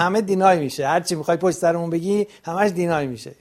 همه دینای میشه، هر چی میخوای پشت سرمون بگی همش دینای میشه.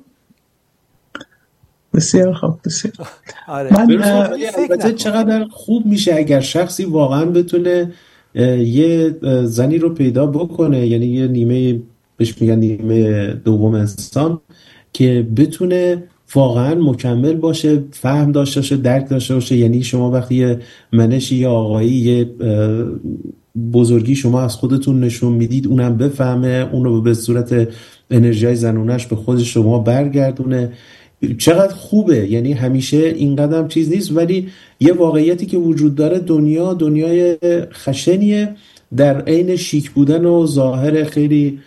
بسیار خوب، بسیار. آره من ولی البته چقدر خوب میشه اگر شخصی واقعا بتونه یه زنی رو پیدا بکنه، یعنی یه نیمه، بهش میگن نیمه دوم انسان، که بتونه واقعا مکمل باشه، فهم داشته باشه، درک داشته باشه. یعنی شما وقتی یه منشی یا آقایی یه بزرگی شما از خودتون نشون میدید، اونم بفهمه، اونو به صورت انرژی زنونش به خود شما برگردونه، چقدر خوبه. یعنی همیشه این قدم چیز نیست، ولی یه واقعیتی که وجود داره، دنیای خشنیه در عین شیک بودن و ظاهر خیلی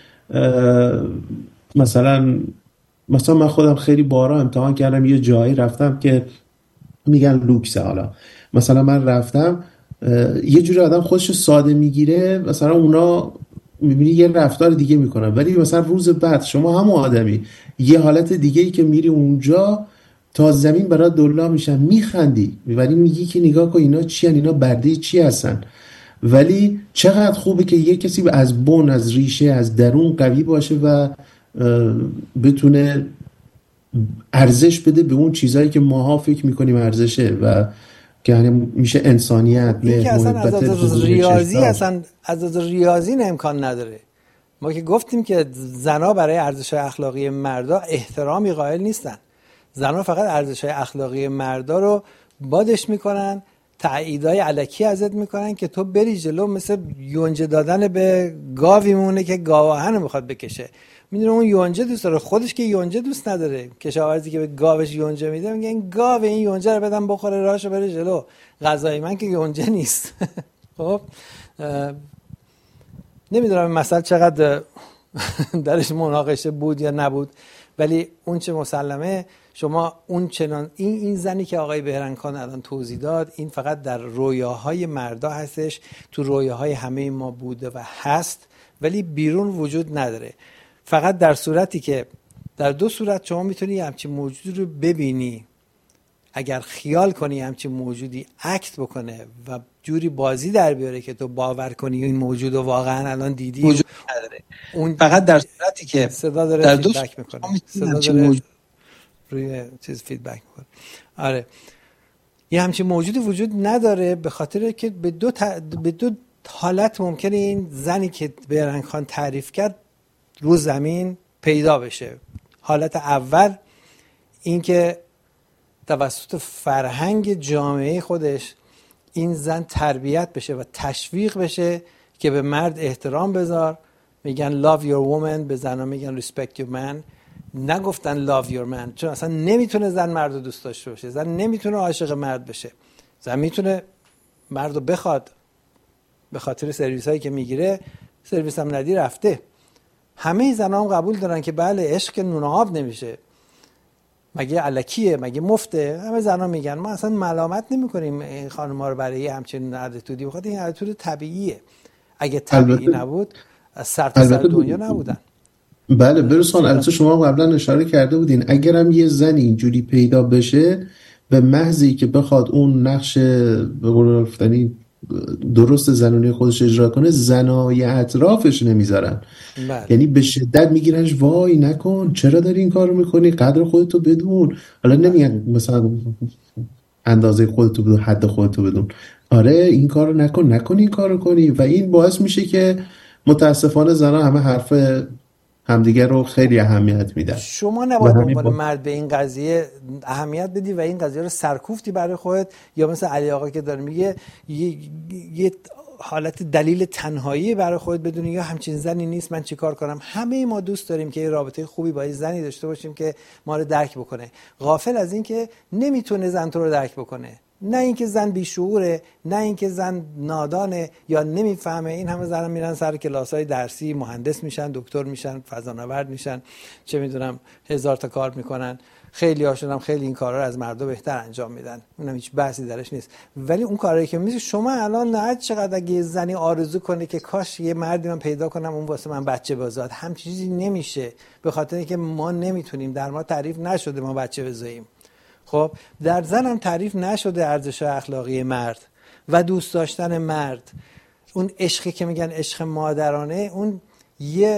مثلا من خودم خیلی بارا امتحان کردم، یه جایی رفتم که میگن لوکسه. حالا مثلا من رفتم یه جوری آدم خودش ساده میگیره، مثلا اونا میبینی یه رفتار دیگه میکنن، ولی مثلا روز بعد شما هم آدمی یه حالت دیگه ای که میری اونجا تا زمین برات دلا میشن، میخندی، ولی میگی که نگاه کن اینا چی هن؟ اینا برده چی هستن؟ ولی چقدر خوبه که یه کسی از بن، از ریشه، از درون قوی باشه و بتونه ارزش بده به اون چیزایی که ماها فکر میکنیم ارزشه و که میشه انسانیت، این که اصلا محبت، از ریاضی امکان نداره. ما که گفتیم که زنا برای ارزش‌های اخلاقی مردا احترامی قائل نیستن. زنا فقط ارزش‌های اخلاقی مردا رو بادش میکنن، تاییدای الکی ازت میکنن که تو بری جلو، مثل یونجه دادن به گاوی مونه که گاواهن میخواد بکشه. میدونه اون یونجه دوست داره، خودش که یونجه دوست نداره. کشاورزی که به گاوش یونجه میده میگه این گاو این یونجه رو بدم بخوره راهشو بره جلو، غذای من که یونجه نیست. خب نمیدونم مثلا چقدر درش مناقشه بود یا نبود، ولی اون چه مسلمه شما اون چنان این زنی که آقای بهرنگخان الان توضیح داد، این فقط در رویاهای مردا هستش، تو رویاهای همه ما بوده و هست، ولی بیرون وجود نداره. فقط در صورتی که در دو صورت شما میتونی همچین موجودی رو ببینی، اگر خیال کنی همچین موجودی اکت بکنه و جوری بازی در بیاره که تو باور کنی این موجود رو واقعا الان دیدی، وجود نداره. اون فقط در صورتی که صدا داره در فیدبک میکنه، صدا داره روی چیز فیدبک میکنه. آره یه همچین موجودی وجود نداره، به خاطر که به دو حالت ممکنه این زنی که بهرنگخان تعریف کرد رو زمین پیدا بشه. حالت اول این که توسط فرهنگ جامعه خودش این زن تربیت بشه و تشویق بشه که به مرد احترام بذار، میگن love your woman، به زنها میگن respect your man، نگفتن love your man، چون اصلا نمیتونه زن مرد رو دوست داشته باشه، زن نمیتونه عاشق مرد بشه، زن میتونه مرد رو بخواد، به خاطر سرویس هایی که میگیره، سرویس هم ندی رفته. همه زنها هم قبول دارن که بله عشق که نون آب نمیشه، مگه الکیه، مگه مفته. همه زنها میگن ما اصلا ملامت نمیکنیم این خانم‌ها رو برای همچین اتیتودی، بخاطر این اتیتود طبیعیه. اگه طبیعی نبود از سر تا سر دنیا نبودن. بله برسان، البته شما قبلا اشاره کرده بودین اگرم یه زن اینجوری پیدا بشه، به محضی که بخواد اون نقش به قول گفتنی درست زنونی خودش اجرا کنه، زنای اطرافش نمیذارن. یعنی به شدت میگیرنش، وای نکن، چرا داری این کارو میکنی، قدر خودتو بدون. حالا نمیگن مثلا اندازه خودتو بدون، حد خودتو بدون، آره این کارو نکن این کارو کنی. و این باعث میشه که متاسفانه زنها همه حرف همدیگه رو خیلی اهمیت میدن. شما نباید به عنوان مرد به این قضیه اهمیت بدی و این قضیه رو سرکوفتی برای خودت، یا مثل علی آقا که داره میگه یه حالت دلیل تنهایی برای خودت بدونی یا همچین زنی نیست من چیکار کنم. همه ما دوست داریم که یه رابطه خوبی با یه زنی داشته باشیم که ما رو درک بکنه، غافل از این که نمیتونه زن تو رو درک بکنه، نه اینکه زن بیشعوره، نه اینکه زن نادانه یا نمیفهمه. این همه زنان میرن سر کلاسای درسی، مهندس میشن، دکتر میشن، فضانورد میشن، چه میدونم 1000 تا کار میکنن، خیلی هاشون هم خیلی این کارا رو از مردا بهتر انجام میدن، اونم هیچ بحثی درش نیست. ولی اون کارایی که میشه شما الان نه چقدر اگه زنی آرزو کنه که کاش یه مردی من پیدا کنم اون واسه من بچه بزاد، هم چیزی نمیشه، به خاطر اینکه ما نمیتونیم، در ما تعریف نشده ما بچه بزاییم. خب در زن هم تعریف نشده ارزش اخلاقی مرد و دوست داشتن مرد. اون عشقی که میگن عشق مادرانه، اون یه